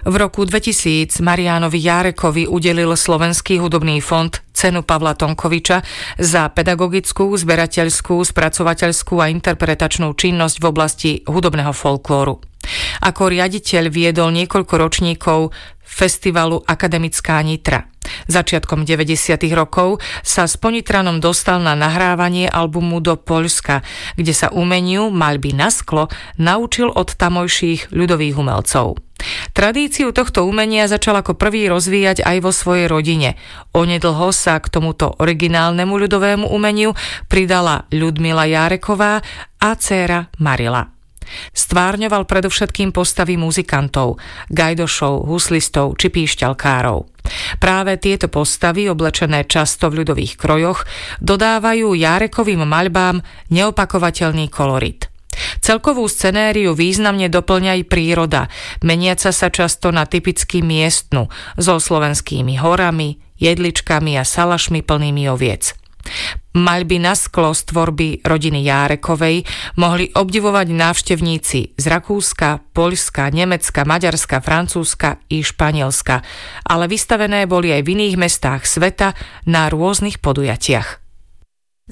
V roku 2000 Mariánovi Járekovi udelil Slovenský hudobný fond cenu Pavla Tonkoviča za pedagogickú, zberateľskú, spracovateľskú a interpretačnú činnosť v oblasti hudobného folklóru. Ako riaditeľ viedol niekoľko ročníkov festivalu Akademická Nitra. Začiatkom 90. rokov sa s Ponitranom dostal na nahrávanie albumu do Poľska, kde sa umeniu maľby na sklo naučil od tamojších ľudových umelcov. Tradíciu tohto umenia začal ako prvý rozvíjať aj vo svojej rodine. Onedlho sa k tomuto originálnemu ľudovému umeniu pridala Ľudmila Járeková a dcéra Marila. Stvárňoval predovšetkým postavy muzikantov, gajdošov, huslistov či píšťalkárov. Práve tieto postavy, oblečené často v ľudových krojoch, dodávajú Járekovým maľbám neopakovateľný kolorit. Celkovú scenériu významne doplňa aj príroda, meniaca sa často na typicky miestnu, so slovenskými horami, jedličkami a salašmi plnými oviec. Maľby na sklo z tvorby rodiny Járekovej mohli obdivovať návštevníci z Rakúska, Poľska, Nemecka, Maďarska, Francúzska i Španielska, ale vystavené boli aj v iných mestách sveta na rôznych podujatiach.